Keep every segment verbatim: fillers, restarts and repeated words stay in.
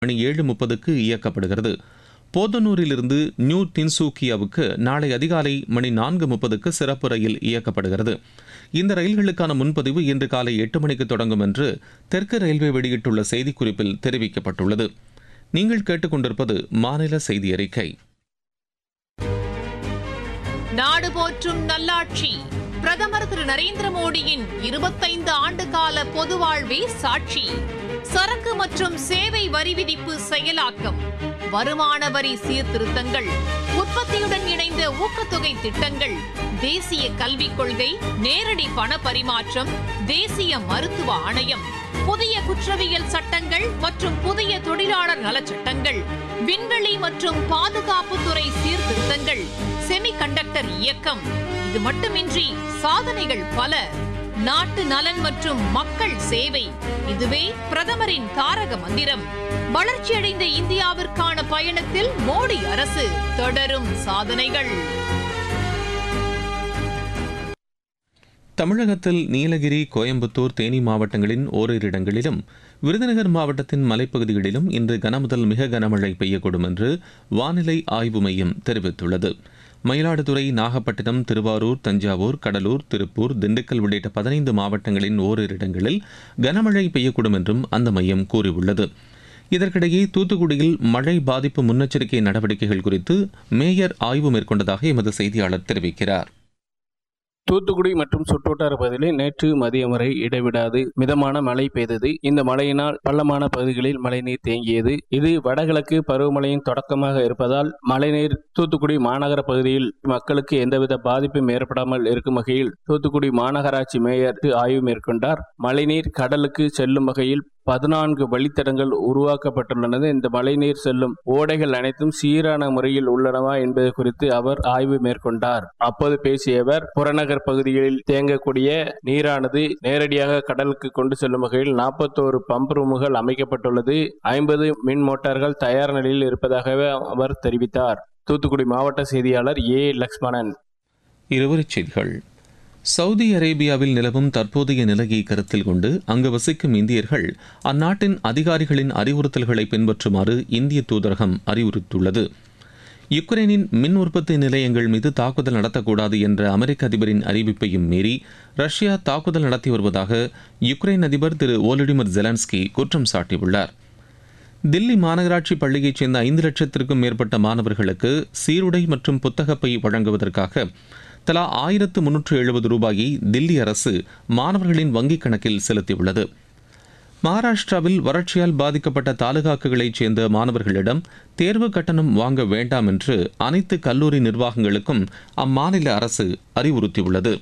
மணி ஏழு முப்பதுக்கு இயக்கப்படுகிறது. போதனூரிலிருந்து நியூ டின்சூக்கியாவுக்கு நாளை அதிகாலை மணி நான்கு முப்பதுக்கு சிறப்பு ரயில் இயக்கப்படுகிறது. இந்த ரயில்களுக்கான முன்பதிவு இன்று காலை எட்டு மணிக்கு தொடங்கும் என்று தெற்கு ரயில்வே வெளியிட்டுள்ள செய்திக்குறிப்பில் தெரிவிக்கப்பட்டுள்ளது. நீங்கள் கேட்டுக்கொண்டிருப்பது மாநில செய்தி அறிக்கை. நாடு போற்றும் நல்லாட்சி பிரதமர் திரு நரேந்திர மோடியின் இருபத்தைந்து ஆண்டு கால பொது வாழ்வே சாட்சி. சரக்கு மற்றும் சேவை வரி விதிப்பு செயலாக்கம், வருமான வரி சீர்திருத்தங்கள், உற்பத்தியுடன் இணைந்த ஊக்கத்தொகை திட்டங்கள், தேசிய கல்விக் கொள்கை, நேரடி பண பரிமாற்றம், தேசிய மருத்துவ ஆணையம், புதிய குற்றவியல் சட்டங்கள் மற்றும் புதிய தொழிலாளர் நலச்சட்டங்கள், விண்வெளி மற்றும் பாதுகாப்புத்துறை சீர்திருத்தங்கள், செமிகண்டக்டர் இயக்கம். இது மட்டுமின்றி சாதனைகள் பல. நாட்டு நலன் மற்றும் மக்கள் சேவை, இதுவே பிரதமரின் தாரக மந்திரம். வளர்ச்சியடைந்த இந்தியாவிற்கான பயணத்தில் மோடி அரசு, தொடரும் சாதனைகள். தமிழகத்தில் நீலகிரி, கோயம்புத்தூர், தேனி மாவட்டங்களின் ஓரிரு இடங்களிலும், விருதுநகர் மாவட்டத்தின் மலைப்பகுதிகளிலும் இன்று கனமுதல் மிக கனமழை பெய்யக்கூடும் என்று வானிலை ஆய்வு மையம் தெரிவித்துள்ளது. மயிலாடுதுறை, நாகப்பட்டினம், திருவாரூர், தஞ்சாவூர், கடலூர், திருப்பூர், திண்டுக்கல் உள்ளிட்ட பதினைந்து மாவட்டங்களின் ஓரிரு இடங்களில் கனமழை பெய்யக்கூடும் என்றும் அந்த மையம் கூறியுள்ளது. இதற்கிடையே தூத்துக்குடியில் மழை பாதிப்பு முன்னெச்சரிக்கை நடவடிக்கைகள் குறித்து மேயர் ஆய்வு மேற்கொண்டதாக எமது செய்தியாளர் தெரிவிக்கிறார். தூத்துக்குடி மற்றும் சுற்றுவட்டார பகுதிகளில் நேற்று மதியம் வரை இடைவிடாது மிதமான மழை பெய்தது. இந்த மழையினால் பள்ளமான பகுதிகளில் மழைநீர் தேங்கியது. இது வடகிழக்கு பருவமழையின் தொடக்கமாக இருப்பதால் மழைநீர் தூத்துக்குடி மாநகர பகுதியில் மக்களுக்கு எந்தவித பாதிப்பும் ஏற்படாமல் இருக்கும் வகையில் தூத்துக்குடி மாநகராட்சி மேயர் ஆய்வு மேற்கொண்டார். மழைநீர் கடலுக்கு செல்லும் வகையில் பதினான்கு வழித்தடங்கள் உருவாக்கப்பட்டுள்ளன. இந்த மழைநீர் செல்லும் ஓடைகள் அனைத்தும் சீரான முறையில் உள்ளனவா என்பது குறித்து அவர் ஆய்வு மேற்கொண்டார். அப்போது பேசிய அவர், புறநகர் பகுதிகளில் தேங்கக்கூடிய நீரானது நேரடியாக கடலுக்கு கொண்டு செல்லும் வகையில் நாற்பத்தோரு பம்ப் ரூமுகள் அமைக்கப்பட்டுள்ளது. ஐம்பது மின் மோட்டார்கள் தயார் நிலையில் இருப்பதாகவே அவர் தெரிவித்தார். தூத்துக்குடி மாவட்ட செய்தியாளர் ஏ லக்ஷ்மணன். இருவரிச் செய்திகள். சவுதி அரேபியாவில் நிலவும் தற்போதைய நிலையை கருத்தில் கொண்டு அங்கு வசிக்கும் இந்தியர்கள் அந்நாட்டின் அதிகாரிகளின் அறிவுறுத்தல்களை பின்பற்றுமாறு இந்திய தூதரகம் அறிவுறுத்தியுள்ளது. யுக்ரைனின் மின் உற்பத்தி நிலையங்கள் மீது தாக்குதல் நடத்தக்கூடாது என்ற அமெரிக்க அதிபரின் அறிவிப்பையும் மீறி ரஷ்யா தாக்குதல் நடத்தி வருவதாக யுக்ரைன் அதிபர் திரு வோலடிமிர் ஜெலன்ஸ்கி குற்றம் சாட்டியுள்ளார். தில்லி மாநகராட்சி பள்ளியைச் சேர்ந்த ஐந்து லட்சத்திற்கும் மேற்பட்ட மாணவர்களுக்கு சீருடை மற்றும் புத்தகப்பை வழங்குவதற்காக தலா ஆயிரத்து முன்னூற்று எழுபது ரூபாயை தில்லி அரசு மாணவர்களின் வங்கிக் கணக்கில் செலுத்தியுள்ளது. மகாராஷ்டிராவில் வறட்சியால் பாதிக்கப்பட்ட தாலுகாக்களைச் சேர்ந்த மாணவர்களிடம் தேர்வு கட்டணம் வாங்க வேண்டாம் என்று அனைத்து கல்லூரி நிர்வாகங்களுக்கும் அம்மாநில அரசு அறிவுறுத்தியுள்ளது.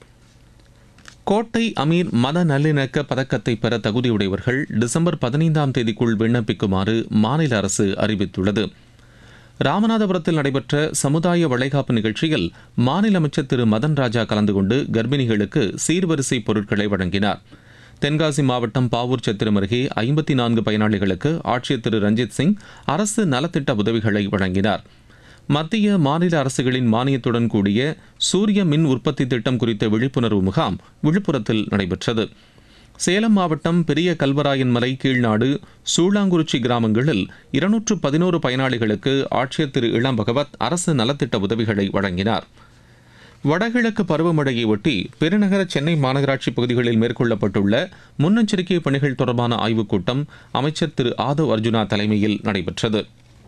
கோட்டை அமீர் மத நல்லிணக்க பதக்கத்தை பெற தகுதியுடையவர்கள் டிசம்பர் பதினைந்தாம் தேதிக்குள் விண்ணப்பிக்குமாறு மாநில அரசு அறிவித்துள்ளது. ராமநாதபுரத்தில் நடைபெற்ற சமுதாய வளைகாப்பு நிகழ்ச்சியில் மாநில அமைச்சர் திரு மதன் ராஜா கலந்து கொண்டு கர்ப்பிணிகளுக்கு சீர்வரிசை பொருட்களை வழங்கினார். தென்காசி மாவட்டம் பாவூர் சத்திரம் அருகே ஐம்பத்தி நான்கு பயனாளிகளுக்கு ஆட்சியர் திரு ரஞ்சித் சிங் அரசு நலத்திட்ட உதவிகளை வழங்கினார். மத்திய மாநில அரசுகளின் மானியத்துடன் கூடிய சூரிய மின் உற்பத்தி திட்டம் குறித்த விழிப்புணர்வு முகாம் விழுப்புரத்தில் நடைபெற்றது. சேலம் மாவட்டம் பெரிய கல்வராயன் மலை, கீழ்நாடு, சூளாங்குறிச்சி கிராமங்களில் இருநூற்று பதினோரு பயனாளிகளுக்கு ஆட்சியர் திரு இளம் பகவத் அரசு நலத்திட்ட உதவிகளை வழங்கினார். வடகிழக்கு பருவமழையை ஒட்டி பெருநகர சென்னை மாநகராட்சி பகுதிகளில் மேற்கொள்ளப்பட்டுள்ள முன்னெச்சரிக்கை பணிகள் தொடர்பான ஆய்வுக் கூட்டம் அமைச்சர் திரு ஆதவ் அர்ஜுனா தலைமையில் நடைபெற்றது.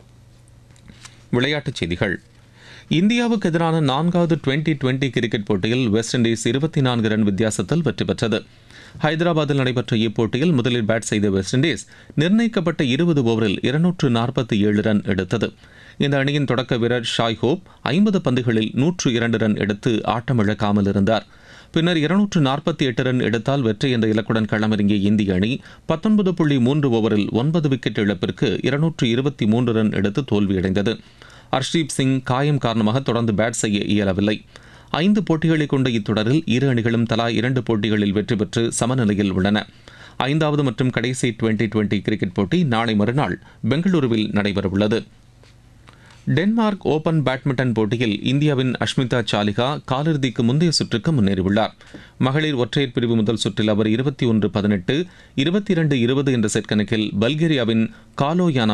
விளையாட்டுச் செய்திகள். இந்தியாவுக்கு எதிரான நான்காவது டுவெண்டி டுவெண்டி கிரிக்கெட் போட்டியில் வெஸ்ட் இண்டீஸ் இருபத்தி நான்கு ரன் வித்தியாசத்தில் வெற்றி பெற்றது. ஹைதராபாத்தில் நடைபெற்ற இப்போட்டியில் முதலில் பேட் செய்த வெஸ்ட் இண்டீஸ் நிர்ணயிக்கப்பட்ட இருபது ஓவரில் இருநூற்று நாற்பத்தி ஏழு ரன் எடுத்தது. இந்த அணியின் தொடக்க வீரர் ஷாய் ஹோப் ஐம்பது பந்துகளில் நூற்று இரண்டு ரன் எடுத்து ஆட்டமிழக்காமல் இருந்தார். பின்னர் இருநூற்று நாற்பத்தி எட்டு ரன் எடுத்தால் வெற்றி என்ற இலக்குடன் களமிறங்கிய இந்திய அணி பத்தொன்பது புள்ளி மூன்று ஓவரில் ஒன்பது விக்கெட் இழப்பிற்கு இருநூற்று இருபத்தி மூன்று ரன் எடுத்து தோல்வியடைந்தது. ஹர்ஷ்தீப் சிங் காயம் காரணமாக தொடர்ந்து பேட் செய்ய இயலவில்லை. ஐந்து போட்டிகளை கொண்ட இத்தொடரில் இரு அணிகளும் தலா இரண்டு போட்டிகளில் வெற்றி பெற்று சமநிலையில் உள்ளன. ஐந்தாவது மற்றும் கடைசி டுவெண்டி டுவெண்டி கிரிக்கெட் போட்டி நாளை மறுநாள் பெங்களூருவில் நடைபெறவுள்ளது. டென்மார்க் ஓபன் பேட்மிண்டன் போட்டியில் இந்தியாவின் அஷ்மிதா சாலிகா காலிறுதிக்கு முந்தைய சுற்றுக்கு முன்னேறியுள்ளார். மகளிர் ஒற்றையர் பிரிவு முதல் சுற்றில் அவர் இருபத்தி ஒன்று பதினெட்டு இருபத்தி இரண்டு இருபது என்ற செட் கணக்கில் பல்கேரியாவின் காலோயானா